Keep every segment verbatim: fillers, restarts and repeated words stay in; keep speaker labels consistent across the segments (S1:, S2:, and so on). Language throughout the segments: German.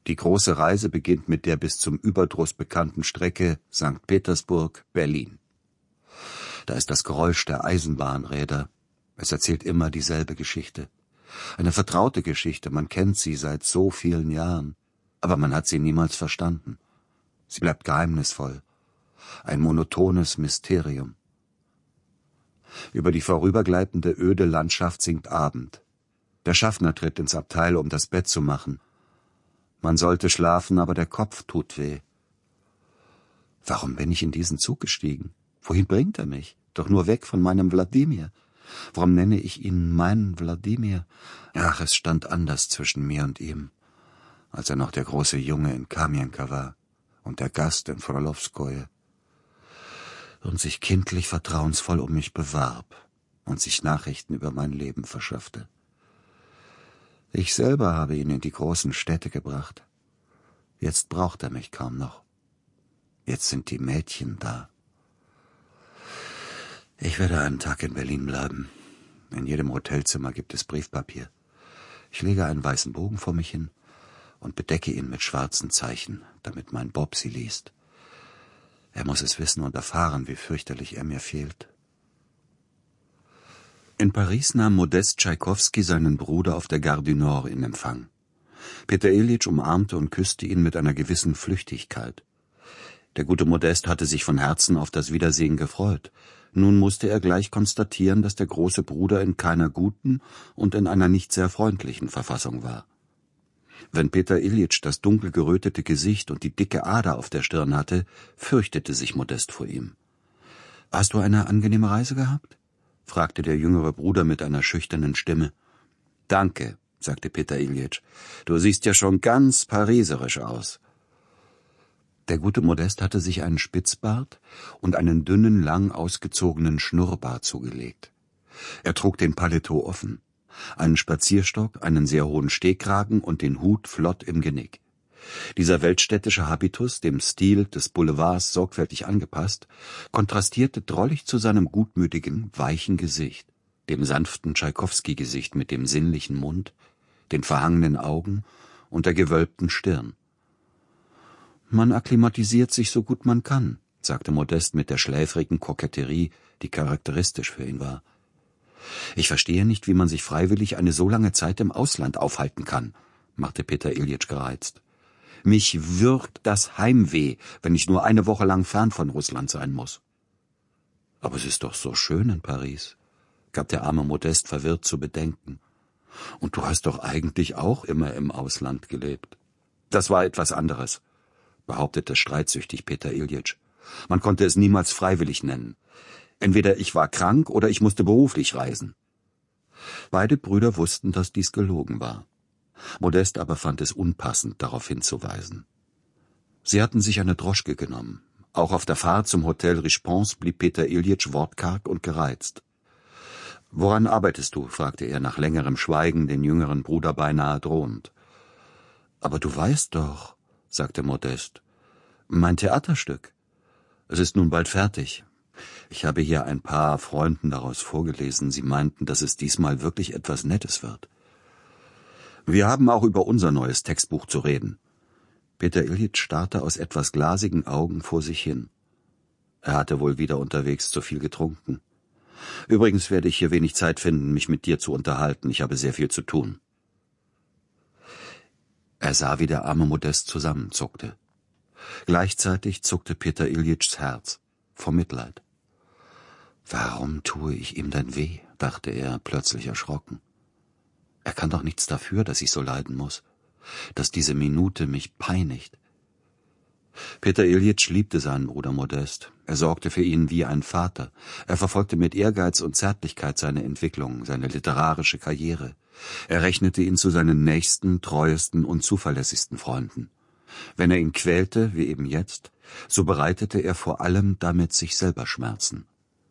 S1: Die große Reise beginnt mit der bis zum Überdruss bekannten Strecke Sankt Petersburg–Berlin. Da ist das Geräusch der Eisenbahnräder. Es erzählt immer dieselbe Geschichte. Eine vertraute Geschichte, man kennt sie seit so vielen Jahren, aber man hat sie niemals verstanden. Sie bleibt geheimnisvoll, ein monotones Mysterium. Über die vorübergleitende öde Landschaft sinkt Abend. Der Schaffner tritt ins Abteil, um das Bett zu machen. Man sollte schlafen, aber der Kopf tut weh. Warum bin ich in diesen Zug gestiegen? Wohin bringt er mich? Doch nur weg von meinem Wladimir. Warum nenne ich ihn meinen Wladimir? Ach, es stand anders zwischen mir und ihm, als er noch der große Junge in Kamienka war und der Gast in Frolowskoje und sich kindlich vertrauensvoll um mich bewarb und sich Nachrichten über mein Leben verschaffte. Ich selber habe ihn in die großen Städte gebracht. Jetzt braucht er mich kaum noch. Jetzt sind die Mädchen da. Ich werde einen Tag in Berlin bleiben. In jedem Hotelzimmer gibt es Briefpapier. Ich lege einen weißen Bogen vor mich hin und bedecke ihn mit schwarzen Zeichen, damit mein Bob sie liest. Er muss es wissen und erfahren, wie fürchterlich er mir fehlt. In Paris nahm Modest Tschaikowski seinen Bruder auf der Gare du Nord in Empfang. Peter Iljitsch umarmte und küsste ihn mit einer gewissen Flüchtigkeit. Der gute Modest hatte sich von Herzen auf das Wiedersehen gefreut. Nun musste er gleich konstatieren, dass der große Bruder in keiner guten und in einer nicht sehr freundlichen Verfassung war. Wenn Peter Iljitsch das dunkel gerötete Gesicht und die dicke Ader auf der Stirn hatte, fürchtete sich Modest vor ihm. »Hast du eine angenehme Reise gehabt?« fragte der jüngere Bruder mit einer schüchternen Stimme. »Danke«, sagte Peter Iljitsch, »du siehst ja schon ganz pariserisch aus.« Der gute Modest hatte sich einen Spitzbart und einen dünnen, lang ausgezogenen Schnurrbart zugelegt. Er trug den Paletot offen, einen Spazierstock, einen sehr hohen Stehkragen und den Hut flott im Genick. Dieser weltstädtische Habitus, dem Stil des Boulevards sorgfältig angepasst, kontrastierte drollig zu seinem gutmütigen, weichen Gesicht, dem sanften Tschaikowski-Gesicht mit dem sinnlichen Mund, den verhangenen Augen und der gewölbten Stirn. »Man akklimatisiert sich so gut man kann«, sagte Modest mit der schläfrigen Koketterie, die charakteristisch für ihn war. »Ich verstehe nicht, wie man sich freiwillig eine so lange Zeit im Ausland aufhalten kann«, machte Peter Iljitsch gereizt. »Mich würgt das Heimweh, wenn ich nur eine Woche lang fern von Russland sein muss.« »Aber es ist doch so schön in Paris«, gab der arme Modest verwirrt zu bedenken. »Und du hast doch eigentlich auch immer im Ausland gelebt.« »Das war etwas anderes«, behauptete streitsüchtig Peter Iljitsch. »Man konnte es niemals freiwillig nennen. Entweder ich war krank oder ich musste beruflich reisen.« Beide Brüder wussten, dass dies gelogen war. Modest aber fand es unpassend, darauf hinzuweisen. Sie hatten sich eine Droschke genommen. Auch auf der Fahrt zum Hotel Richeponce blieb Peter Iljitsch wortkarg und gereizt. »Woran arbeitest du?« fragte er nach längerem Schweigen den jüngeren Bruder beinahe drohend. »Aber du weißt doch«, sagte Modest, »mein Theaterstück. Es ist nun bald fertig. Ich habe hier ein paar Freunden daraus vorgelesen. Sie meinten, dass es diesmal wirklich etwas Nettes wird. Wir haben auch über unser neues Textbuch zu reden.« Peter Iljitsch starrte aus etwas glasigen Augen vor sich hin. Er hatte wohl wieder unterwegs zu viel getrunken. »Übrigens werde ich hier wenig Zeit finden, mich mit dir zu unterhalten. Ich habe sehr viel zu tun.« Er sah, wie der arme Modest zusammenzuckte. Gleichzeitig zuckte Peter Iljitschs Herz vor Mitleid. »Warum tue ich ihm denn weh?« dachte er, plötzlich erschrocken. »Er kann doch nichts dafür, dass ich so leiden muss, dass diese Minute mich peinigt.« Peter Iljitsch liebte seinen Bruder Modest. Er sorgte für ihn wie ein Vater. Er verfolgte mit Ehrgeiz und Zärtlichkeit seine Entwicklung, seine literarische Karriere. Er rechnete ihn zu seinen nächsten, treuesten und zuverlässigsten Freunden. Wenn er ihn quälte, wie eben jetzt, so bereitete er vor allem damit sich selber Schmerzen.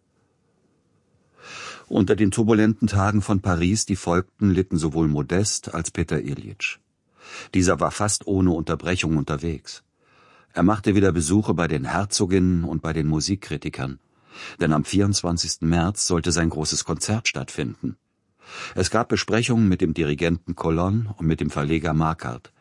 S1: Unter den turbulenten Tagen von Paris, die folgten, litten sowohl Modest als Peter Iljitsch. Dieser war fast ohne Unterbrechung unterwegs. Er machte wieder Besuche bei den Herzoginnen und bei den Musikkritikern, denn am vierundzwanzigsten März sollte sein großes Konzert stattfinden. Es gab Besprechungen mit dem Dirigenten Colonne und mit dem Verleger Marquardt.